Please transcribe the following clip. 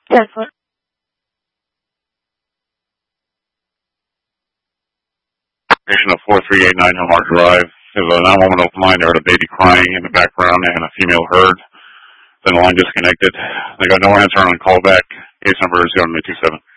Yes, sir. Patient of 4389 Hillmark Drive. There's a 911 open line. They heard a baby crying in the background and a female heard. Then the line disconnected. They got no answer on callback. Case number is 0927.